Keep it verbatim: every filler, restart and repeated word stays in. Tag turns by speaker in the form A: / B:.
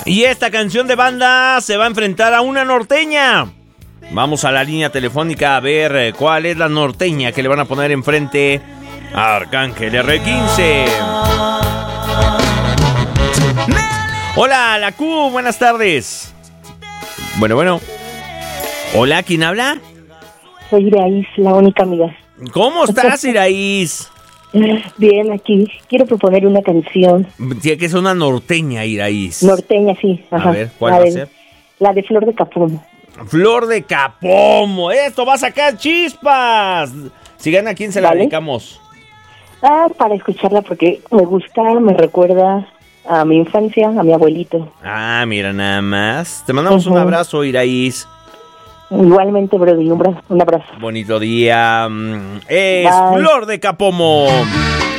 A: Y esta canción de banda se va a enfrentar a una norteña. Vamos a la línea telefónica a ver eh, cuál es la norteña que le van a poner enfrente a Arcángel erre quince. Hola, la Q, buenas tardes. Bueno, bueno. Hola, ¿quién habla?
B: Soy Iraís, la única amiga.
A: ¿Cómo estás, Iraís?
B: Bien, aquí. Quiero proponer una canción.
A: Tiene que ser una norteña, Iraís.
B: Norteña, sí. Ajá.
A: A ver, ¿cuál
B: la
A: va
B: de,
A: a ser?
B: La de Flor de Capomo.
A: Flor de Capomo. Esto va a sacar chispas. Si gana, ¿a quién se la
B: ¿Vale?
A: dedicamos?
B: Ah, para escucharla porque me gusta, me recuerda a mi infancia, a mi abuelito.
A: Ah, mira, nada más. Te mandamos
B: Uh-huh.
A: un abrazo, Iraís.
B: Igualmente, Brody, un abrazo. Un abrazo.
A: Bonito día. Es
B: Bye.
A: Flor de Capomo.